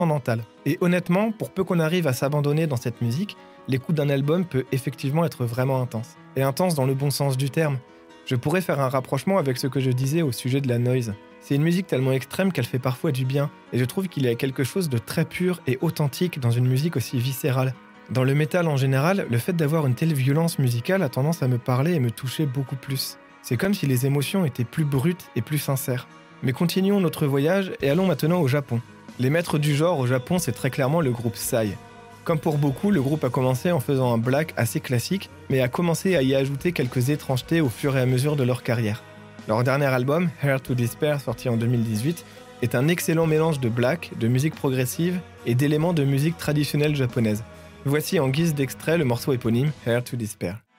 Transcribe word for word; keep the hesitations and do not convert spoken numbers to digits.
transcendantale. Et honnêtement, pour peu qu'on arrive à s'abandonner dans cette musique, l'écoute d'un album peut effectivement être vraiment intense. Et intense dans le bon sens du terme. Je pourrais faire un rapprochement avec ce que je disais au sujet de la noise. C'est une musique tellement extrême qu'elle fait parfois du bien, et je trouve qu'il y a quelque chose de très pur et authentique dans une musique aussi viscérale. Dans le métal en général, le fait d'avoir une telle violence musicale a tendance à me parler et me toucher beaucoup plus. C'est comme si les émotions étaient plus brutes et plus sincères. Mais continuons notre voyage et allons maintenant au Japon. Les maîtres du genre au Japon, c'est très clairement le groupe Psy. Comme pour beaucoup, le groupe a commencé en faisant un black assez classique, mais a commencé à y ajouter quelques étrangetés au fur et à mesure de leur carrière. Leur dernier album, Heir to Despair, sorti en deux mille dix-huit, est un excellent mélange de black, de musique progressive et d'éléments de musique traditionnelle japonaise. Voici en guise d'extrait le morceau éponyme, Heir to Despair.